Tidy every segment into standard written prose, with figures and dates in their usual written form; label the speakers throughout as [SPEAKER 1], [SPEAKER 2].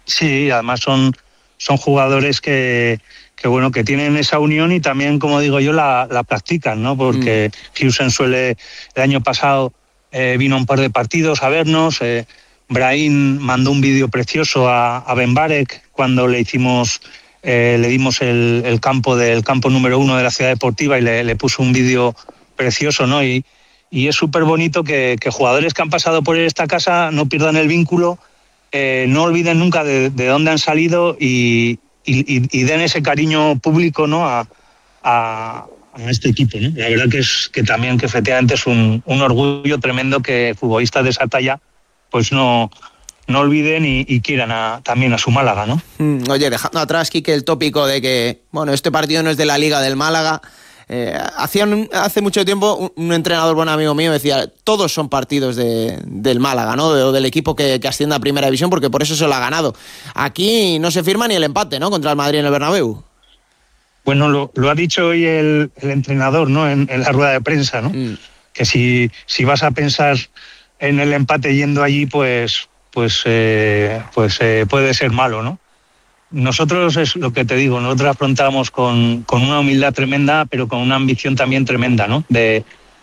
[SPEAKER 1] Sí, además son jugadores que tienen esa unión y también, como digo yo, la practican, ¿no? Porque Husen el año pasado vino a un par de partidos a vernos. Brahim mandó un vídeo precioso a Ben Barek cuando le dimos el campo número 1 de la ciudad deportiva y le puso un vídeo precioso, ¿no? Y es súper bonito que jugadores que han pasado por esta casa no pierdan el vínculo, no olviden nunca de dónde han salido y den ese cariño público, ¿no? a este equipo, ¿no? La verdad que efectivamente es un orgullo tremendo que futbolistas de esa talla pues no olviden y quieran también a su Málaga, ¿no?
[SPEAKER 2] Oye, dejando atrás, Quique, el tópico de que, este partido no es de la Liga del Málaga. Hace mucho tiempo un entrenador buen amigo mío decía, todos son partidos del Málaga, ¿no? O del equipo que asciende a Primera División, porque por eso se lo ha ganado. Aquí no se firma ni el empate, ¿no? Contra el Madrid en el Bernabéu.
[SPEAKER 1] Bueno, lo ha dicho hoy el entrenador, ¿no? En la rueda de prensa, ¿no? Que si vas a pensar en el empate yendo allí, pues puede ser malo, ¿no? Nosotros, es lo que te digo, nosotros afrontamos con una humildad tremenda, pero con una ambición también tremenda, ¿no? De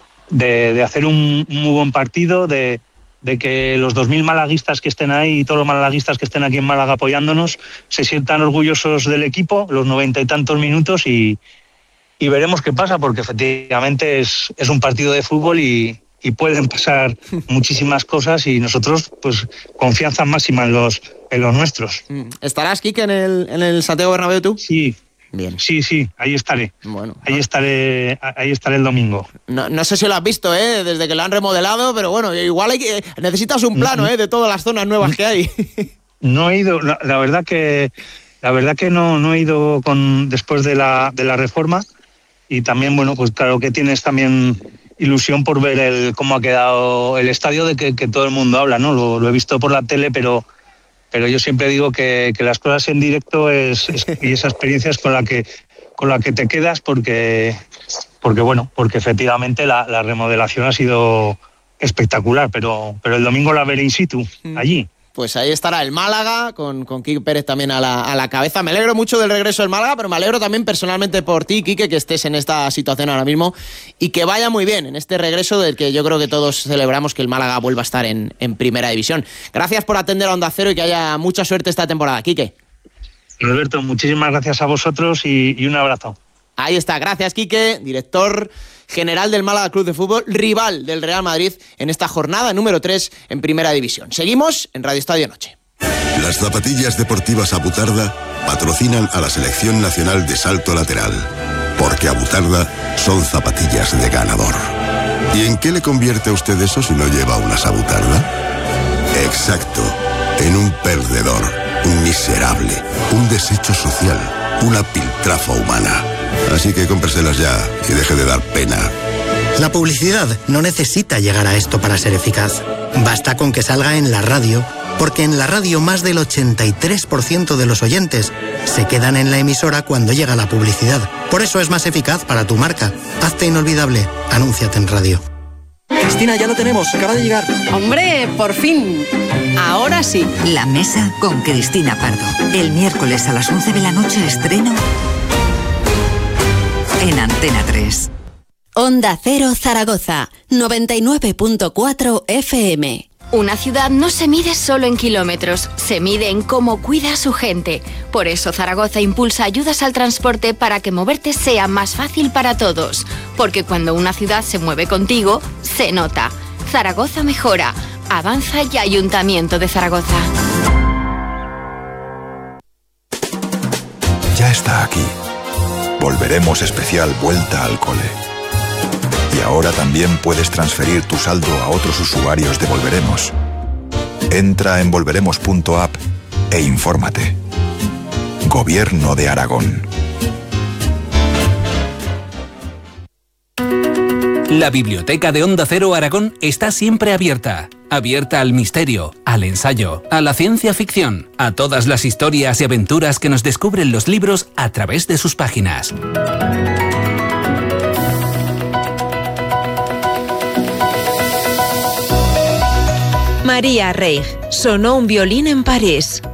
[SPEAKER 1] hacer un muy buen partido, de que los 2.000 malaguistas que estén ahí y todos los malaguistas que estén aquí en Málaga apoyándonos se sientan orgullosos del equipo, los 90 y tantos minutos, y veremos qué pasa, porque efectivamente es un partido de fútbol y pueden pasar muchísimas cosas, y nosotros, pues, confianza máxima en los nuestros.
[SPEAKER 2] ¿Estarás, Quique, en el Santiago Bernabéu tú?
[SPEAKER 1] Sí.
[SPEAKER 2] Bien.
[SPEAKER 1] Sí, ahí estaré.
[SPEAKER 2] Bueno,
[SPEAKER 1] ahí estaré el domingo.
[SPEAKER 2] No sé si lo has visto, desde que lo han remodelado, pero bueno, igual necesitas un plano, de todas las zonas nuevas que hay.
[SPEAKER 1] No he ido, la verdad que no he ido después de la reforma, y también, bueno, pues claro que tienes también ilusión por ver cómo ha quedado el estadio, de que todo el mundo habla, ¿no? Lo he visto por la tele, pero yo siempre digo que las cosas en directo y esa experiencia es con la que te quedas, porque efectivamente la remodelación ha sido espectacular, pero el domingo la veré in situ, allí.
[SPEAKER 2] Pues ahí estará el Málaga, con Quique Pérez también a la cabeza. Me alegro mucho del regreso del Málaga, pero me alegro también personalmente por ti, Quique, que estés en esta situación ahora mismo y que vaya muy bien en este regreso del que yo creo que todos celebramos, que el Málaga vuelva a estar en Primera División. Gracias por atender a Onda Cero y que haya mucha suerte esta temporada, Quique.
[SPEAKER 1] Alberto, muchísimas gracias a vosotros y un abrazo.
[SPEAKER 2] Ahí está, gracias, Quique, director general del Málaga Club de Fútbol, rival del Real Madrid en esta jornada número 3 en Primera División. Seguimos en Radio Estadio Noche.
[SPEAKER 3] Las zapatillas deportivas Abutarda patrocinan a la Selección Nacional de Salto Lateral, porque Abutarda son zapatillas de ganador. ¿Y en qué le convierte a usted eso si no lleva unas Abutarda? Exacto, en un perdedor, un miserable, un desecho social, una piltrafa humana. Así que cómpreselas ya y deje de dar pena.
[SPEAKER 4] La publicidad no necesita llegar a esto para ser eficaz. Basta con que salga en la radio, porque en la radio más del 83% de los oyentes se quedan en la emisora cuando llega la publicidad. Por eso es más eficaz para tu marca. Hazte inolvidable. Anúnciate en radio.
[SPEAKER 5] Cristina, ya lo tenemos, acaba de llegar.
[SPEAKER 6] ¡Hombre, por fin! Ahora sí.
[SPEAKER 7] La Mesa con Cristina Pardo. El miércoles a las 11 de la noche estreno en Antena 3.
[SPEAKER 8] Onda Cero Zaragoza, 99.4 FM.
[SPEAKER 9] Una ciudad no se mide solo en kilómetros, se mide en cómo cuida a su gente. Por eso Zaragoza impulsa ayudas al transporte para que moverte sea más fácil para todos. Porque cuando una ciudad se mueve contigo, se nota. Zaragoza mejora. Avanza y Ayuntamiento de Zaragoza.
[SPEAKER 10] Ya está aquí. Volveremos especial Vuelta al Cole. Y ahora también puedes transferir tu saldo a otros usuarios de Volveremos. Entra en volveremos.app e infórmate. Gobierno de Aragón.
[SPEAKER 11] La biblioteca de Onda Cero Aragón está siempre abierta. Abierta al misterio, al ensayo, a la ciencia ficción, a todas las historias y aventuras que nos descubren los libros a través de sus páginas.
[SPEAKER 12] María Reig, sonó un violín en París.